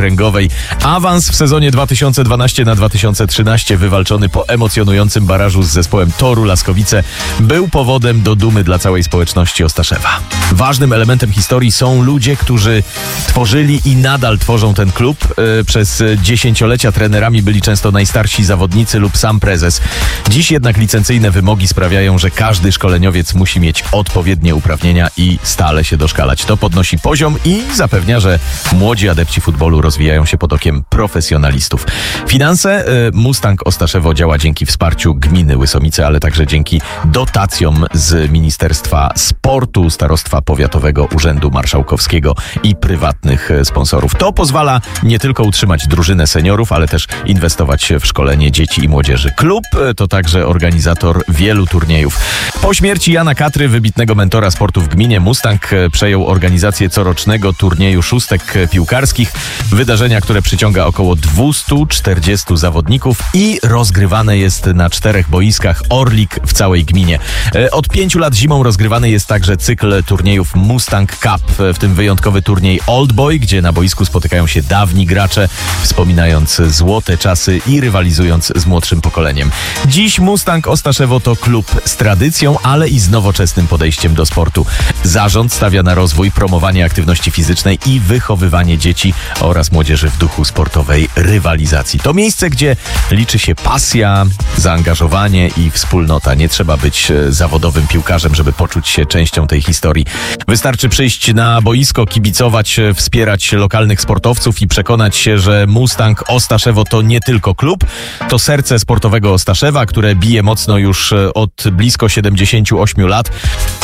okręgowej. Awans w sezonie 2012-2013 wywalczony po emocjonującym barażu z zespołem Toru Laskowice był powodem do dumy dla całej społeczności Ostaszewa. Ważnym elementem historii są ludzie, którzy tworzyli i nadal tworzą ten klub. Przez dziesięciolecia trenerami byli często najstarsi zawodnicy lub sam prezes. Dziś jednak licencyjne wymogi sprawiają, że każdy szkoleniowiec musi mieć odpowiednie uprawnienia i stale się doszkalać. To podnosi poziom i zapewnia, że młodzi adepci futbolu rozwijają się pod okiem profesjonalistów. Finanse Mustang Ostaszewo działa dzięki wsparciu gminy Łysomice, ale także dzięki dotacjom z Ministerstwa Sportu, Starostwa Powiatowego, Urzędu Marszałkowskiego i prywatnych sponsorów. To pozwala nie tylko utrzymać drużynę seniorów, ale też inwestować w szkolenie dzieci i młodzieży. Klub to także organizator wielu turniejów. Po śmierci Jana Katry, wybitnego mentora sportu w gminie, Mustang przejął organizację corocznego turnieju szóstek piłkarskich. Wydarzenia, które przyciąga około 240 zawodników i rozgrywane jest na 4 boiskach Orlik w całej gminie. Od 5 lat zimą rozgrywany jest także cykl turniejów Mustang Cup, w tym wyjątkowy turniej Old Boy, gdzie na boisku spotykają się dawni gracze, wspominając złote czasy i rywalizując z młodszym pokoleniem. Dziś Mustang Ostaszewo to klub z tradycją, ale i z nowoczesnym podejściem do sportu. Zarząd stawia na rozwój, promowanie aktywności fizycznej i wychowywanie dzieci oraz młodzieży w duchu sportowej rywalizacji. To miejsce, gdzie liczy się pasja, zaangażowanie i wspólnota. Nie trzeba być zawodowym piłkarzem, żeby poczuć się częścią tej historii. Wystarczy przyjść na boisko, kibicować, wspierać lokalnych sportowców i przekonać się, że Mustang Ostaszewo to nie tylko klub, to serce sportowego Ostaszewa, które bije mocno już od blisko 78 lat.